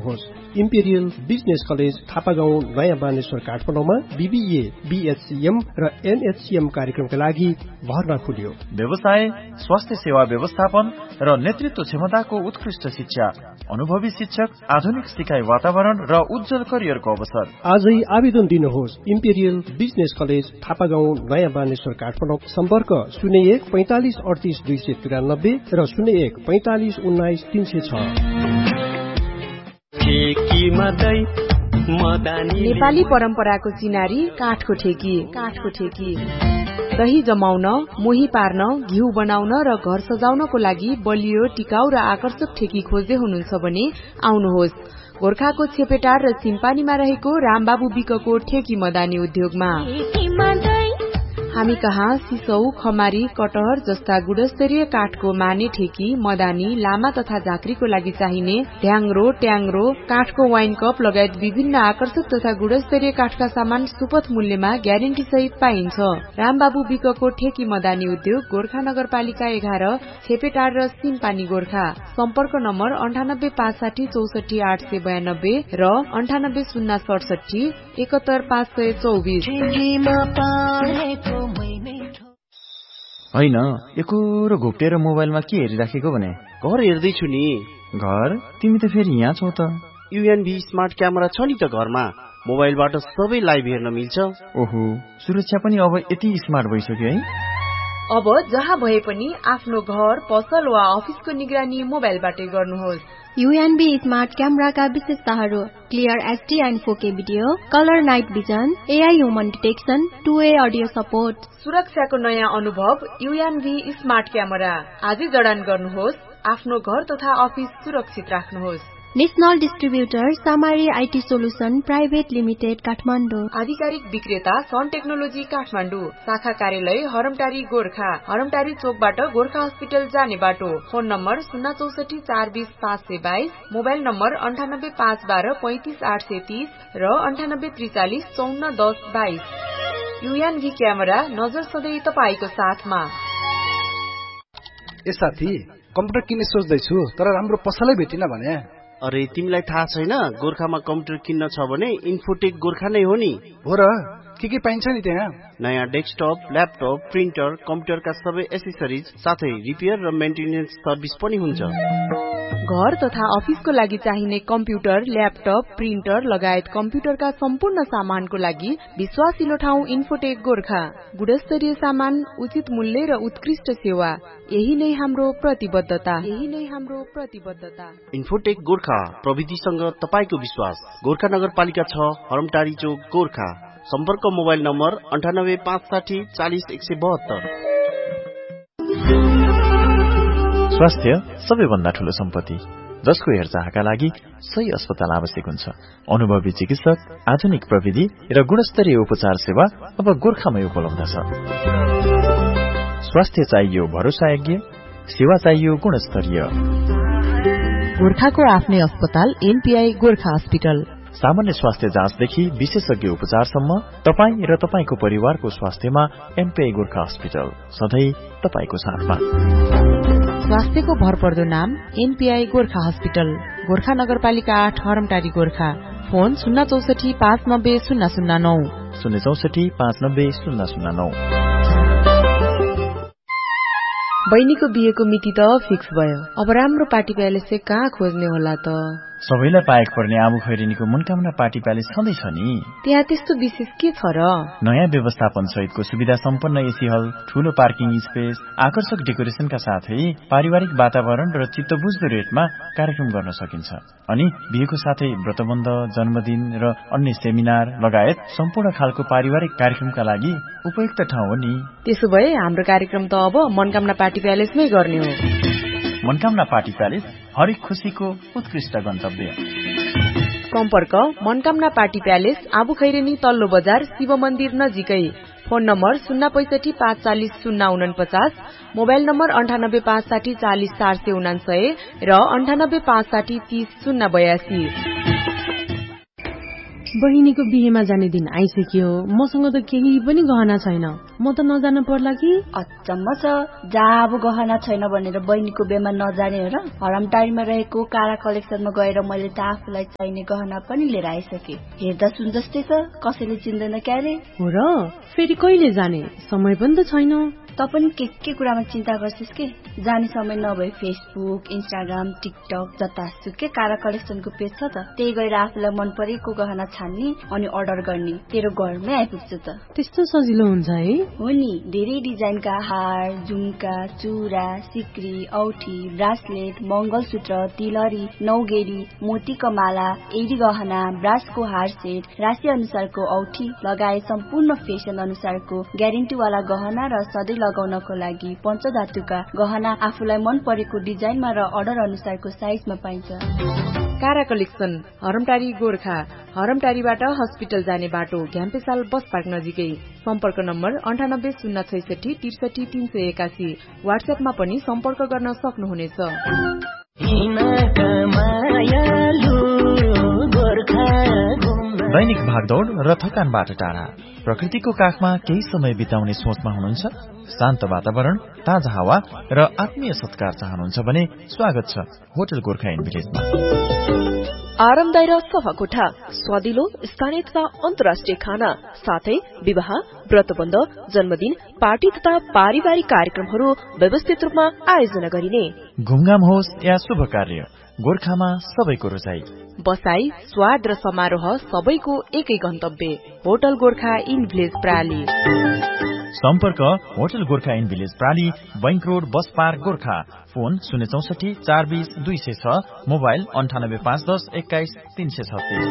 गर्नुहोस्। Imperial business college थापागाउँ नयाँ बानेश्वर काठमाडौँमा BBA, BHCM र NHCM कार्यक्रमका लागि भर्ना खुल्यो। व्यवसाय, स्वास्थ्य सेवा व्यवस्थापन र नेतृत्व क्षमताको उत्कृष्ट शिक्षा, अनुभवी शिक्षक, आधुनिक सिकाइ वातावरण र उज्जवल करियरको अवसर। आजै आवेदन दिनुहोस्। इम्पेरियल बिजनेस कलेज थापागाउँ नयाँ बानेश्वर काठमाडौँ। सम्पर्क 01 45 38 293 र 01 45 19 306। नेपाली परम्पराको चिनारी काठको ठेकी। दही जमाउन, मोही पार्न, घिउ बनाउन र घर सजाउनको लागि बलियो, टिकाउ र आकर्षक ठेकी खोज्दै हुनुहुन्छ भने आउनुहोस् गोर्खाको छेपेटार र सिम्पानीमा रहेको रामबाबु विकको ठेकी मदानी उद्योगमा। हामी कहाँ सिसौ, खमारी, कटहर जस्ता गुणस्तरीय काठको माने ठेकी, मदानी, लामा तथा झाँक्रीको लागि चाहिने ढ्याङ्ग्रो, ट्याङ्ग्रो, काठको वाइन कप लगायत विभिन्न आकर्षक तथा गुणस्तरीय काठका सामान सुपथ मूल्यमा ग्यारेन्टी सहित पाइन्छ। रामबाबु विकको ठेकी मदानी उद्योग गोर्खा नगरपालिका 11 छेपेटार र सिम्पानी गोर्खा। सम्पर्क नम्बर 9856 64 892 र 98 067 71 524। होइन, एकोरो घोप्टेर मोबाइलमा के हेरिराखेको भने? घर हेर्दैछु नि। घर? तिमी त फेरि यहाँ छौ त। UNV स्मार्ट क्यामेरा छ नि त घरमा। मोबाइलबाट सबै लाइभ हेर्न मिल्छ। ओहो, सुरक्षा पनि अब यति स्मार्ट भइसक्यो है। अब जहाँ भए पनि आफ्नो घर, पसल वा अफिसको निगरानी मोबाइलबाटै गर्नुहोस्। UNV स्मार्ट क्यामेराका विशेषताहरू: clear HD and 4K video, colour night vision, AI human detection, 2A audio support. सुरक्षाको नयाँ अनुभव UNV स्मार्ट क्यामेरा। आजै जडान गर्नुहोस्। आफ्नो घर तथा अफिस सुरक्षित राख्नुहोस्। National distributor सामारी IT solution private limited Kathmandu. आधिकारिक विक्रेता सन टेक्नोलोजी काठमाडौँ। शाखा कार्यालय हरमटारी गोर्खा। हरमटारी चोकबाट गोर्खा हस्पिटल जाने बाटो। फोन नम्बर 064 420 522, मोबाइल नम्बर 98 512 35 830 र 98 43 54 10 22। UNV क्यामेरा, नजर सधैँ तपाईको साथमा। ए साथी, कम्प्युटर किन्ने सोच्दैछु तर राम्रो पसलै भेटिन भने। अरे तिमीलाई थाहा छैन, गोर्खामा कम्प्युटर किन्न छ भने इन्फोटेक गोर्खा नै हो नि। हो र? के पाइन्छ नि त्यहाँ? नयाँ डेस्कटप, ल्यापटप, प्रिन्टर, कम्प्युटरका सबै एसेसरिज साथै रिपेयर र मेन्टेनेन्स सर्भिस पनि हुन्छ। घर तथा अफिसको लागि चाहिने कम्प्युटर, ल्यापटप, प्रिन्टर लगायत कम्प्युटरका सम्पूर्ण सामानको लागि विश्वासिलो ठाउँ इन्फोटेक गोर्खा। गुणस्तरीय सामान, उचित मूल्य र उत्कृष्ट सेवा, यही नै हाम्रो प्रतिबद्धता। इन्फोटेक गोर्खा, प्रविधिसँग तपाईको विश्वास। गोर्खा नगरपालिका 6, हरमटारी चोक, गोर्खा। सम्पर्क मोबाइल नम्बर 98 560 40 172। स्वास्थ्य सबैभन्दा ठूलो सम्पत्ति, जसको हेरचाहका लागि सही अस्पताल आवश्यक हुन्छ। अनुभवी चिकित्सक, आधुनिक प्रविधि र गुणस्तरीय उपचार सेवा अब गोर्खामै उपलब्ध छ। स्वास्थ्य चाहियो भरोसायोग्य, सेवा चाहियो गुणस्तरीय। गोर्खाको आफ्नै अस्पताल NPI गोर्खा हस्पिटल। सामान्य स्वास्थ्य जाँचदेखि विशेषज्ञ उपचारसम्म तपाई र तपाईको परिवारको स्वास्थ्यमा NPI गोर्खा हस्पिटल सधैँ तपाईको साथमा। स्वास्थ्यको भरपर्दो नाम NPI गोर्खा हस्पिटल, गोर्खा नगरपालिका 8, हरमटारी गोर्खा। फोन 064 590 009, 064 590 009। बहिनीको बिहेको मिति त फिक्स भयो। अब राम्रो पार्टी प्यालेस चाहिँ कहाँ खोज्ने होला त? सबैलाई पाएको पर्ने आबु खैरेनीको मनकामना पार्टी प्यालेस छँदैछ नि। त्यहाँ त्यस्तो विशेष के छ र? नयाँ व्यवस्थापन सहितको सुविधा सम्पन्न एसी हल, ठूलो पार्किङ स्पेस, आकर्षक डेकोरेसनका साथै पारिवारिक वातावरण र चित्तबुझ्दो रेटमा कार्यक्रम गर्न सकिन्छ। अनि बिहेको साथै व्रतबन्ध, जन्मदिन र अन्य सेमिनार लगायत सम्पूर्ण खालको पारिवारिक कार्यक्रमका लागि उपयुक्त ठाउँ हो नि। त्यसो भए हाम्रो कार्यक्रम त अब मनकामना पार्टी प्यालेसमै गर्ने हो। मनकामना पार्टी प्यालेस, हरेक खुशीको उत्कृष्ट गन्तव्य। सम्पर्क मनकामना पार्टी प्यालेस, आबु खैरेनी तल्लो बजार, शिव मन्दिर नजिकै। फोन नम्बर 065 540 049, मोबाइल नम्बर 98 560 40 499 र 98 560 30 082। बहिनीको बिहेमा जाने दिन आइसक्यो, मसँग त केही पनि गहना छैन। म त नजान पर्ला कि? अचम्म छ, जहाँ अब गहना छैन भनेर बहिनीको बिहेमा नजाने हो र? हरमटारीमा रहेको कारा कलेक्सनमा गएर मैले त आफूलाई चाहिने गहना पनि लिएर आइसके। हेर्दा सुन जस्तै छ, कसैले चिन्दैन क्यारे। हो र? फेरि कहिले जाने? समय पनि त छैन। त पनि के कुरामा चिन्ता गर्छिस् के? जाने समय नभए फेसबुक, इन्स्टाग्राम, टिकटक जतासुकै कारा कलेक्सनको पेज छ त, त्यही गएर आफूलाई मन परेको गहना छान्ने अनि अर्डर गर्ने। तेरो घरमै आइपुग्छ त। त्यस्तो सजिलो हुन्छ है? हो नि, धेरै डिजाइनका हार, झुम्का, चुरा, सिक्री, औठी, ब्रासलेट, मंगलसूत्र, तिलहरी, नौगेडी, मोतीको माला, एडी गहना, ब्रासको हार सेट, राशि अनुसारको औठी लगाए सम्पूर्ण फेसन अनुसारको ग्यारेन्टीवाला गहना र सधैँ लगाउनको लागि पञ्चधातुका गहना आफूलाई मन परेको डिजाइनमा र अर्डर अनुसारको साइजमा पाइन्छ। कारा कलेक्सन, हरमटारी गोर्खा। हरमटारीबाट हस्पिटल जाने बाटो, घ्याम्पेसाल बस पार्क नजिकै। सम्पर्क नम्बर 9806633381। व्हाट्सएपमा पनि सम्पर्क गर्न सक्नुहुनेछ। दैनिक भागदौड र थकानबाट टाढा, प्रकृतिको काखमा केही समय बिताउने सोचमा हुनुहुन्छ? शान्त वातावरण, ताजा हावा र आत्मीय सत्कार चाहनुहुन्छ भने स्वागत छ होटल गोर्खा इन भिलेजमा। आरामदायी र सफा कोठा, स्वादिलो स्थानीय तथा अन्तर्राष्ट्रिय खाना, साथै विवाह, व्रतबन्ध, जन्मदिन, पार्टी तथा पारिवारिक कार्यक्रमहरू व्यवस्थित रूपमा आयोजना गरिने। घुमघाम होस् या शुभ कार्य, गोर्खामा सबैको रोजाई। बसाई, स्वाद र समारोह सबैको एकै गन्तव्य, होटल गोर्खा इन भिलेज प्राली। सम्पर्क hotel Gorkha in village प्राली, bank road, bus park, Gorkha. Phone 064 420 206, mobile 98 510 21 336।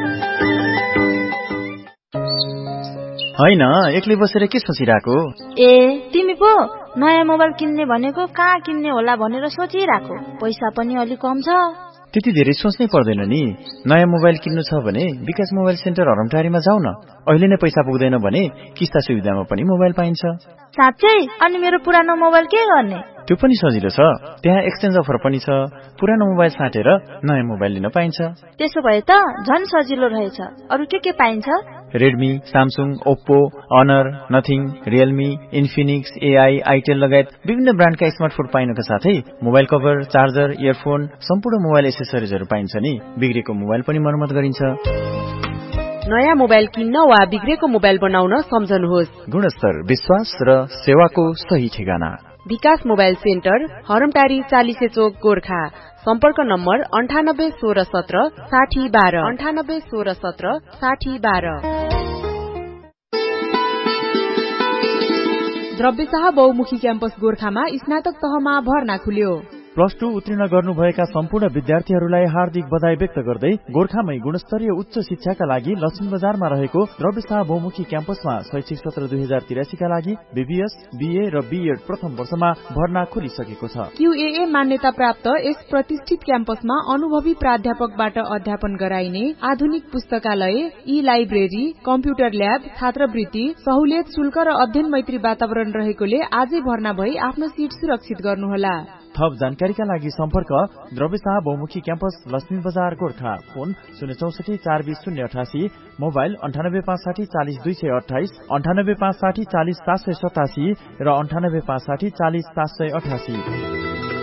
हैन, एक्लै बसेर के सोचिरहेको? ए तिमी पो नयाँ मोबाइल किन्ने भनेको, कहाँ किन्ने होला भनेर सोचिरहेको। पैसा पनि अलि कम छ। त्यति धेरै सोच्नै पर्दैन नि। नयाँ मोबाइल किन्नु छ भने विकास मोबाइल सेन्टर हरमटारीमा जाऊ न। अहिले नै पैसा पुग्दैन भने किस्ता सुविधामा पनि मोबाइल पाइन्छ। साँच्चै? अनि मेरो पुरानो मोबाइल के गर्ने? त्यो पनि सजिलो छ, त्यहाँ एक्सचेन्ज अफर पनि छ। पुरानो मोबाइल साटेर नयाँ मोबाइल लिन पाइन्छ। त्यसो भए त झन् सजिलो रहेछ। अरु के पाइन्छ? Redmi, Samsung, Oppo, honour, nothing, Realme, Infinix, AI, Itel लगायत विभिन्न ब्रान्डका स्मार्टफोन पाइनुका साथै मोबाइल कभर, चार्जर, इयरफोन, सम्पूर्ण मोबाइल एसेसरिजहरू पाइन्छ नि। बिग्रेको मोबाइल पनि मर्मत गरिन्छ। नयाँ मोबाइल किन्न वा बिग्रेको मोबाइल बनाउन सम्झनुहोस् गुणस्तर, विश्वास र सेवाको सही ठेगाना विकास मोबाइल सेन्टर, हरमटारी 40 चोक, गोर्खा। सम्पर्क नम्बर 98 16 17 60 12, 98 16 17 60 12। द्रव्यशाह बहुमुखी क्याम्पस गोर्खामा स्नातक तहमा भर्ना खुल्यो। +2 उत्तीर्ण गर्नुभएका सम्पूर्ण विद्यार्थीहरूलाई हार्दिक बधाई व्यक्त गर्दै गोर्खामै गुणस्तरीय उच्च शिक्षाका लागि लक्ष्मी बजारमा रहेको द्रव्यशाह बहुमुखी क्याम्पसमा शैक्षिक सत्र 2083 का लागि बीबीएस, बीए र बीएड प्रथम वर्षमा भर्ना खुलिसकेको छ। QAA मान्यता प्राप्त यस प्रतिष्ठित क्याम्पसमा अनुभवी प्राध्यापकबाट अध्यापन गराइने आधुनिक पुस्तकालय, ई लाइब्रेरी, कम्प्युटर ल्याब, छात्रवृत्ति, सहुलियत शुल्क र अध्ययन मैत्री वातावरण रहेकोले आजै भर्ना भई आफ्नो सिट सुरक्षित गर्नुहोला। थप जानकारीका लागि सम्पर्क द्रव्यशाह बहुमुखी क्याम्पस, लक्ष्मी बजार, गोर्खा। फोन 064 420 088, मोबाइल 98 560 40 228, 98 560 40 787 र 98 560 40 788।